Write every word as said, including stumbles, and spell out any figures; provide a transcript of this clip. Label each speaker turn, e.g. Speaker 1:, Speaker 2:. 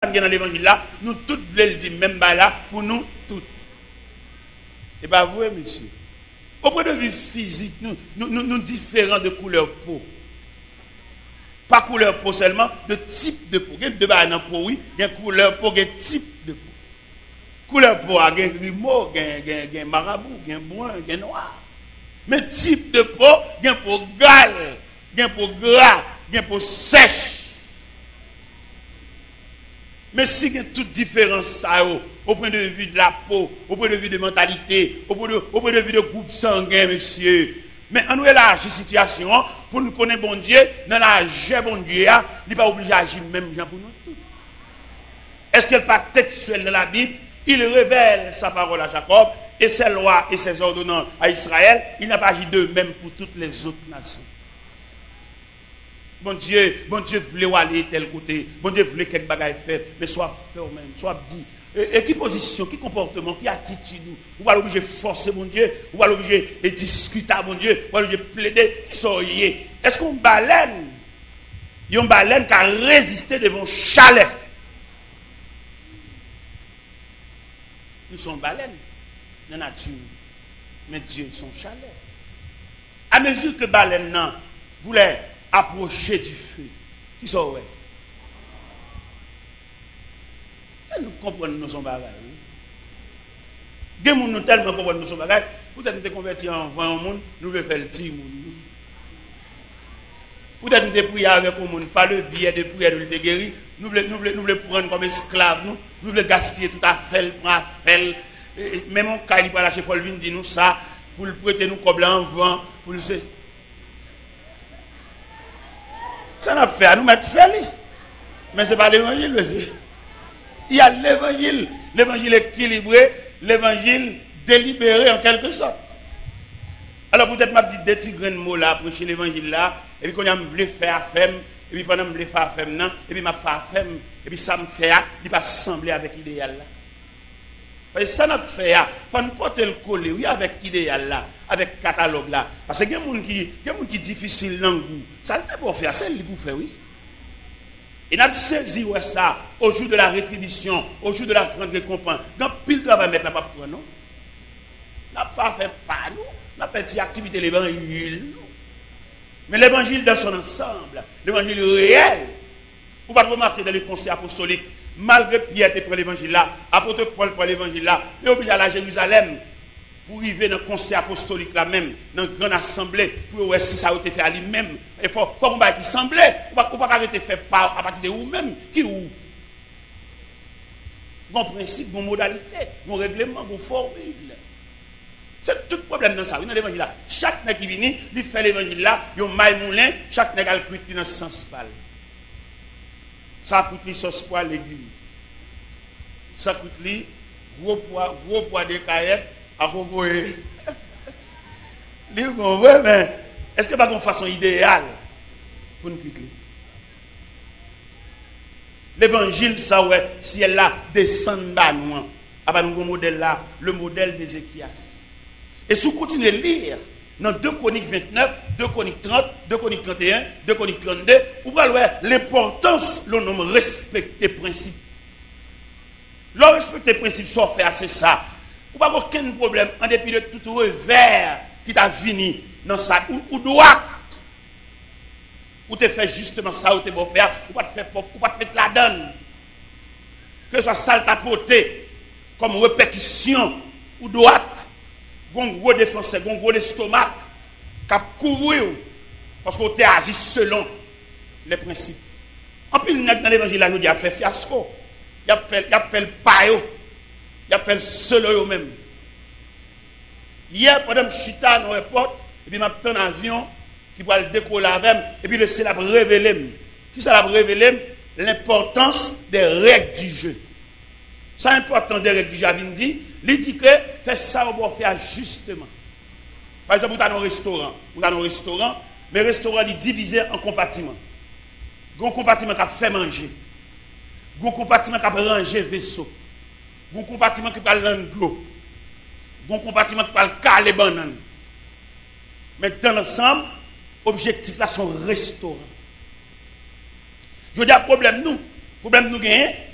Speaker 1: dans l'évangile là, nous tous voulons le dire, même là, pour nous tous. Et bien, vous, monsieur, au point de vue physique, nous, nous, nous, nous différents de couleur peau. Pas couleur peau seulement, de type de peau. Il y a deux barres dans peau, oui, il y a couleur peau, il y a type de peau. Couleur peau, il y a grimaud, il y a marabout, il y a brun, il y a noir. Mais type de peau, il y a peau gale, il y a peau gras, il y a peau sèche. Mais si il y a toute différence, ça, au point de vue de la peau, au point de vue de mentalité, au point de, au point de vue de groupe sanguin, monsieur. Mais on nous élargit la situation pour nous connaître bon Dieu, dans la joie bon Dieu, il n'est pas obligé d'agir même gens pour nous tous. Est-ce qu'il n'est pas textuel dans la Bible? Il révèle sa parole à Jacob et ses lois et ses ordonnances à Israël. Il n'a pas agi de même pour toutes les autres nations. Bon Dieu, bon Dieu voulait aller tel côté, bon Dieu voulait quelque bagaille faire, mais soit fait même, soit dit. Et, et qui position, qui comportement, qui attitude, ou va l'obliger de forcer mon Dieu, ou va l'obliger de discuter à mon Dieu, ou va l'obliger de plaider, qui sont liés. Est-ce qu'on baleine, il y a une baleine qui a résisté devant chalet? Nous sommes baleines dans la nature, mais Dieu son chalet. À mesure que baleine non voulait approcher du feu, qui sont ouais. Ça nous comprenons nous sommes bagages. Des gens nous tellement comprennent nous sommes bagages. Peut-être nous sommes convertis en vingt monde, nous voulons faire le petit monde. Peut-être nous sommes priés avec le monde, pas le billet de prière de le guérir. Nous voulons, nous voulons, nous voulons prendre comme esclaves, nous, nous voulons gaspiller tout à fait, prendre à faire. Même mon cas, il va lâcher Paul Vin, dit nous ça, pour le prêter nous comme en vent, pour le faire. Ça n'a pas fait à nous mettre faire. Mais ce n'est pas l'évangile, monsieur. Il y a l'évangile, l'évangile équilibré, l'évangile délibéré en quelque sorte. Alors peut-être m'a dit des petits grains de mots là, prêcher l'évangile là, et puis quand on a voulu faire femme, et puis pendant que je voulais faire femme non, et puis m'a fait femme, et puis ça me fait, il pas sembler avec l'idéal là. Parce que ça n'a pas fait, pas nous porter le coller, oui, avec l'idéal là, avec le catalogue là. Parce que il y a des gens qui, qui est difficile dans le goût, ça ne peut pas faire, c'est lui pour faire, oui. Et nous avons saisi ça au jour de la rétribution, au jour de la grande récompense. Dans pile travail, mettre n'a pas pour nous. Nous n'avons pas fait pas nous, nous avons fait une activité de l'évangile. Mais l'évangile dans son ensemble, l'évangile réel. Vous ne pouvez pas remarquer dans les conseils apostoliques, malgré Pierre qui prend l'évangile là, apôtre Paul prend l'évangile là, il est obligé à la Jérusalem pour arriver dans le conseil apostolique là même, dans une grande assemblée, pour voir si ça a été fait à lui-même. Il faut qu'on va qui semblait, ou pas qu'on arrêter fait par à partir de vous-même, qui ou. Bon principe, bon modalité, bon règlement, bon formule. C'est tout le problème dans ça, oui, dans l'évangile là. Chaque nègre qui vient, il fait l'évangile là, il y a un maille moulin, chaque nègre a le cuit dans ce sens pâle. Ça coûte lui sauce poil légumes. Ça coûte lui gros poids, gros poids de caillettes. À propos, mais est-ce que pas une façon idéale pour nous quitter? L'évangile, ça ouais, si elle là descend bas nous, à nous modèle là, le modèle d'Ézéchias. Et si vous continuez à lire dans deux Chroniques vingt-neuf, deux Chroniques trente, deux Chroniques trente et un, deux Chroniques trente-deux, vous allez voir l'importance de nous respecter principe. Le respecter principe, soit fait c'est ça. Ou pas aucun problème en dépit de tout revers qui t'a fini dans ça ou, ou droit ou te fait justement ça ou te bon faire ou pas te faire ou pas te mettre la donne que ce soit ça t'a porté comme répercussion ou droite gon gros défenseur gon gros estomac cap couvrir parce qu'on t'a agi selon les principes en plus dans l'évangile là nous dit a fait fiasco il a fait il a fait le payo. Il a fait le seul eux-mêmes. Hier, pendant que je suis dans l'aéroport, et puis je m'attends un avion qui va le décoller avec moi, et puis le ciel a révélé. Qui ça a révélé? L'importance des règles du jeu. Ça, l'importance des règles du jeu, il dit, il dit que fait ça, on va faire justement. Par exemple, vous avez un restaurant. Vous avez un restaurant, mais le restaurant est divisé en compartiments. Il y a un compartiment qui a fait manger. Il y a un compartiment qui a rangé vaisseau. Un compartiment qui parle de l'eau, un compartiment qui parle de les bananes. Mais dans l'ensemble, l'objectif là, sont restaurants. Je veux dire, problème nous, problème nous gagnons,